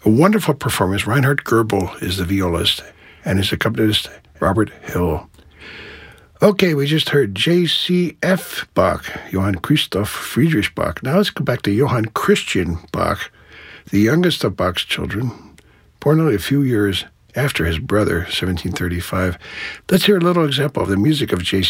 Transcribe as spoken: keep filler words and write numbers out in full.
A wonderful performance. Reinhard Goebel is the violist, and his accompanist, Robert Hill. Okay, we just heard J C F Bach, Johann Christoph Friedrich Bach. Now let's go back to Johann Christian Bach, the youngest of Bach's children, born only a few years after his brother, seventeen thirty-five. Let's hear a little example of the music of J